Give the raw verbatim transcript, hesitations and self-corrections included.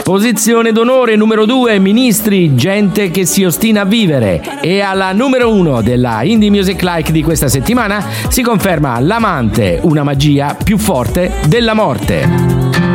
Posizione d'onore numero due, Ministri, gente che si ostina a vivere. E alla numero uno della Indie Music Like di questa settimana si conferma L'amante, una magia più forte della morte.